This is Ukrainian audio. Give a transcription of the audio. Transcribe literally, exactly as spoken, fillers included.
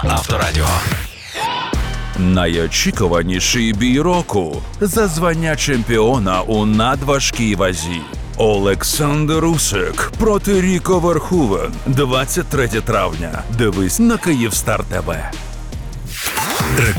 Авторадіо. Найочікуваніший бій року за звання чемпіона у надважкій вазі. Олександр Усик проти Ріко Верховен. двадцять третє травня. Дивись на Київстар ТВ. Рекорд.